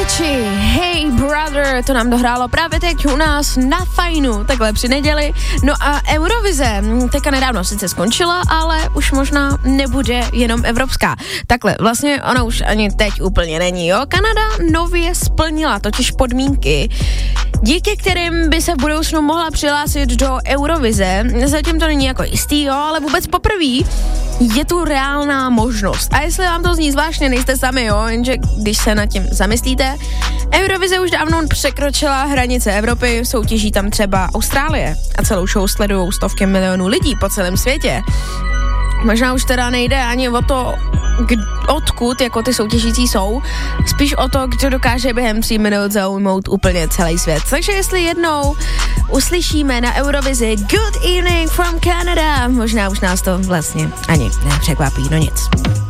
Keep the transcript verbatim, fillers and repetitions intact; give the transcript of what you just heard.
Avicii, Hey Brother, to nám dohrálo právě teď u nás na Fajnu, takhle při neděli. No a Eurovize teďka nedávno sice skončila, ale už možná nebude jenom evropská. Takhle, vlastně ona už ani teď úplně není, jo. Kanada nově splnila totiž podmínky, díky kterým by se v budoucnu mohla přihlásit do Eurovize. Zatím to není jako jistý, jo, ale vůbec poprvé je tu reálná možnost. A jestli vám to zní zvláštně, nejste sami, jo, jenže když se nad tím zamyslíte, Eurovize už dávno překročila hranice Evropy, soutěží tam třeba Austrálie a celou show sledují stovky milionů lidí po celém světě. Možná už teda nejde ani o to, k- odkud jako ty soutěžící jsou, spíš o to, kdo dokáže během tří minut zaujmout úplně celý svět. Takže jestli jednou uslyšíme na Eurovizi Good Evening from Canada, možná už nás to vlastně ani nepřekvapí, no nic.